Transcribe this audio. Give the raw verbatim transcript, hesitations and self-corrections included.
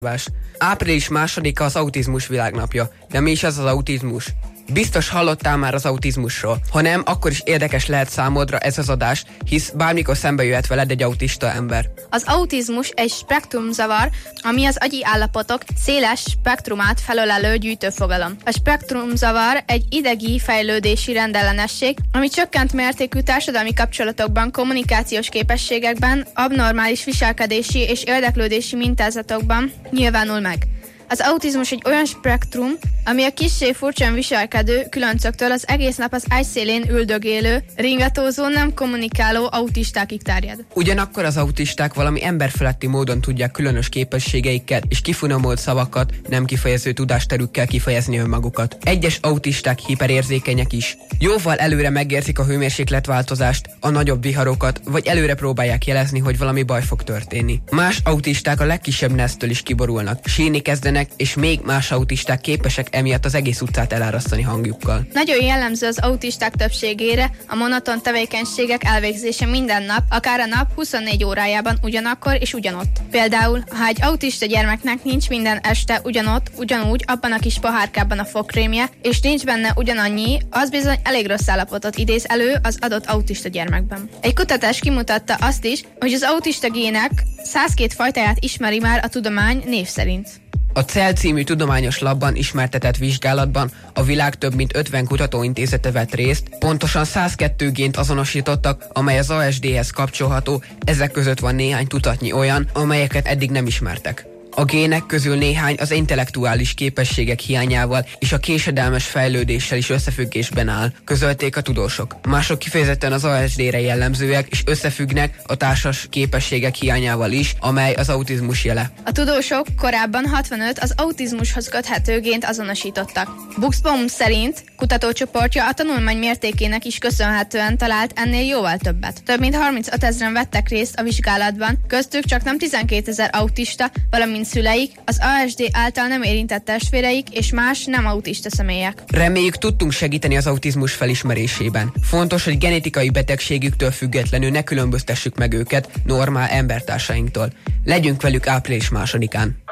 Április másodika az autizmus világnapja. De mi is az az autizmus? Biztos hallottál már az autizmusról. Ha nem, akkor is érdekes lehet számodra ez az adás, hisz bármikor szembe jöhet veled egy autista ember. Az autizmus egy spektrumzavar, ami az agyi állapotok széles spektrumát felölelő gyűjtőfogalom. A spektrumzavar egy idegi fejlődési rendellenesség, ami csökkent mértékű társadalmi kapcsolatokban, kommunikációs képességekben, abnormális viselkedési és érdeklődési mintázatokban nyilvánul meg. Az autizmus egy olyan spektrum, ami a kissé furcsán viselkedő különcöktől az egész nap az ágy szélén üldögélő, ringatózó, nem kommunikáló autistákig terjed. Ugyanakkor az autisták valami emberfeletti módon tudják különös képességeikkel és kifunamolt szavakat, nem kifejező tudásterükkel kifejezni önmagukat. Egyes autisták hiperérzékenyek is. Jóval előre megérzik a hőmérsékletváltozást, a nagyobb viharokat, vagy előre próbálják jelezni, hogy valami baj fog történni. Más autisták a legkisebb nesztől is kiborulnak, sírni kezdenek, és még más autisták képesek emiatt az egész utcát elárasztani hangjukkal. Nagyon jellemző az autisták többségére a monoton tevékenységek elvégzése minden nap, akár a nap huszonnégy órájában ugyanakkor és ugyanott. Például, ha egy autista gyermeknek nincs minden este ugyanott, ugyanúgy abban a kis pohárkában a fogkrémje, és nincs benne ugyanannyi, az bizony elég rossz állapotot idéz elő az adott autista gyermekben. Egy kutatás kimutatta azt is, hogy az autista gének százkettő fajtáját ismeri már a tudomány név szerint. A cell című tudományos labban ismertetett vizsgálatban a világ több mint ötven kutatóintézete vett részt, pontosan százkettő gént azonosítottak, amely az á es dé-hez kapcsolható, ezek között van néhány tucatnyi olyan, amelyeket eddig nem ismertek. A gének közül néhány az intellektuális képességek hiányával és a késedelmes fejlődéssel is összefüggésben áll, közölték a tudósok. Mások kifejezetten az á es dé-re jellemzőek és összefüggnek a társas képességek hiányával is, amely az autizmus jele. A tudósok korábban hatvanöt az autizmushoz köthető gént azonosítottak. Buxbaum szerint kutatócsoportja a tanulmány mértékének is köszönhetően talált ennél jóval többet. Több mint harmincötezren vettek részt a vizsgálatban, köztük csak nem tizenkétezer autista, valamint szüleik, az á es dé által nem érintett testvéreik és más nem autista személyek. Reméljük, tudtunk segíteni az autizmus felismerésében. Fontos, hogy genetikai betegségüktől függetlenül ne különböztessük meg őket normál embertársainktól. Legyünk velük április másodikán.